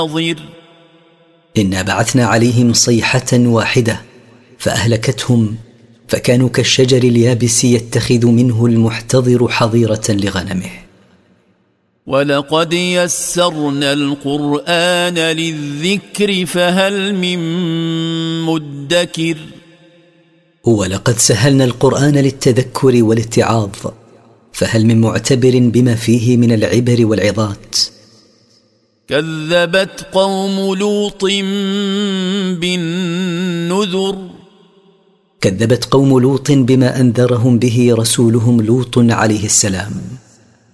إنا بعثنا عليهم صيحة واحدة فأهلكتهم، فكانوا كالشجر اليابس يتخذ منه المحتضر حظيرة لغنمه. ولقد يسرنا القرآن للذكر فهل من مدكر. ولقد سهلنا القرآن للتذكر والاتعاظ، فهل من معتبر بما فيه من العبر والعظات. كذبت قوم لوط بالنذر. كذبت قوم لوط بما أنذرهم به رسولهم لوط عليه السلام.